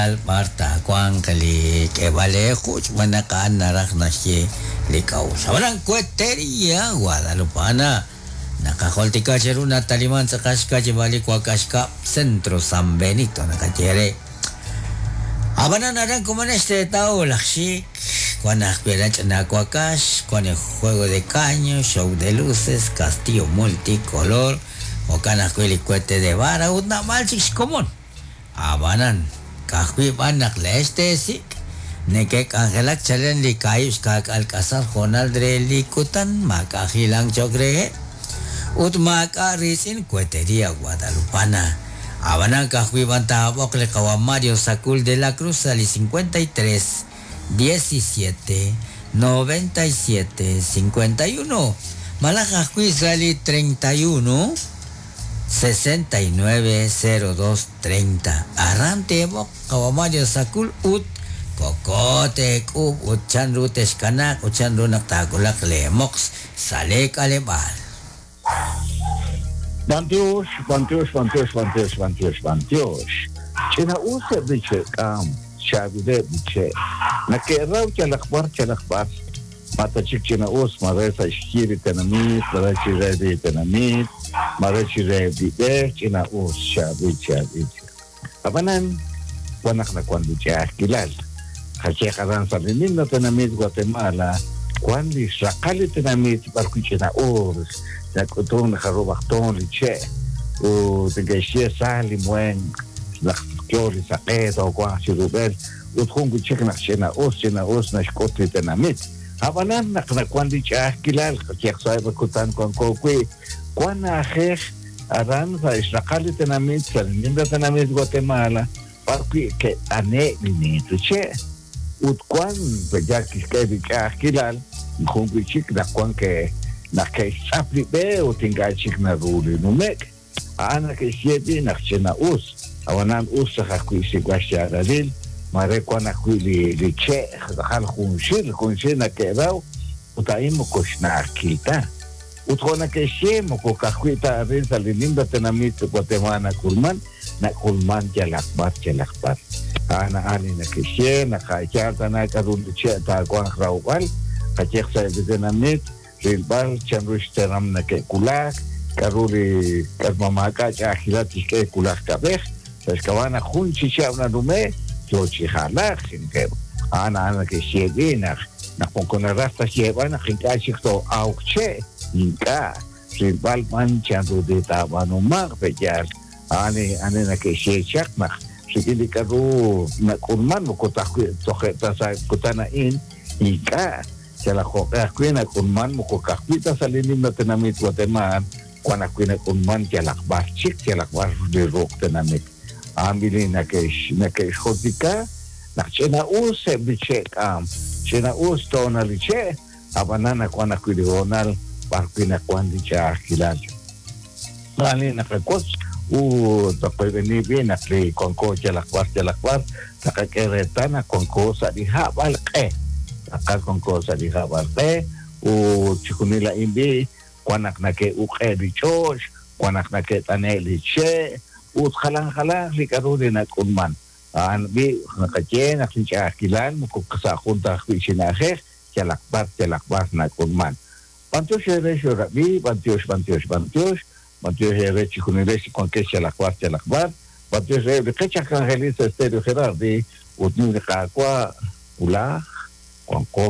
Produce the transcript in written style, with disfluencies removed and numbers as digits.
Marta Juan Kali que vale juch buena narak na si likaw sa walang kweteria Guadalupana nakaholtika cheruna taliman sa kaska balik wakaska Centro San Benito nakachere abana naran como en este tao laksik cuando esperan na kwakas con el juego de caño show de luces castillo multicolor o canas cuete de vara una malchis común abanan kahwi banak leste sik nekek angelak chalen likayus kak alkasar honal dre likutan makahilang chokre ut makarisin cuetería guadalupana abanan kahwi bantabok le Mario Sacul de la Cruz ali 53 17 97 51 malakahwi sali 31 690230 Arante mo Kawamadio Sakul ut Kokote kub ut chanru teskanak ut chanru naktakulak lemox salek alebal Bantios. China use biche shabide biche. Nakeraw chalakbar. Mata chikchina us maresa shkiri tenamit, marachi redi tenamit, marachi redi china us shabit. Abanan wanak na kwando siya kilal. Kasi karan sa linin na tenamit Guatemala, kwandi sakali tenamit barku china us, nakutong nakarubakton liche, o tigasye sali muen, nakkyori sakit o kwa si Rubel, utkong kuchik na china us na shkotli tenamit. Abanan naknakuan di siya kilal kaya sa ikutan ko ang kokwe kuan na akher aran sa israkali tenamit sa linda tenamit Guatemala parki ke ane minito siya utkuan pejak kiskay di siya kilal kung bichik nakuan ke nakaisapli be o tinggal chik na ruli numek ana ke siya di nakchena us awanan us sa kakuisi kwa siya radil mare kuana kuili liche dakal kunshil na keraw utaim mo koshna kita utkona keshe mo ko kakwita rin sa lininda tenamit Guatemala kulman jalakbat ana ani na keshe na kayata na karun liche ta kuan rawal kachek sa tenamit rilbal chamrush teram na ke kulak karuli kasmamaka chahilat ke kulak kabeh sa kawana kunchi siya na dume Jochi halak sinke ana ke siedi na pokona rasta sieba na kinkachi to aukche inka ribal man chandu de tabano mar pejar ane na ke siechak na sikili karu na kurman mo kotakwe toke tasa kutana in inka sela khoka kwena kurman mo kokakwita sa linim na tenamit Guatemala kwana kwena kurman jalakbar chik jalakbar de rok tenamit ambili na kesh hotika na chena use biche chena us to na liche abanana kwana kudional parpina kwandi cha kilacho bali na kakos to pwede bien na kli konko jalakbar takakereta na konko sa diha balke akal konko sa diha balke o chikunila imbi kwanak na ke uke bichosh kwanak na ke taneli che ut halang likaro din at kunman bi nakatye nakincha kilan mo kasakon ta kwishinahe jalakbar na kunman pantos here shorabi pantos here chikunile si konke jalakbar pantos here kecha kangelis estero gerardi ut ni kakwa ula konko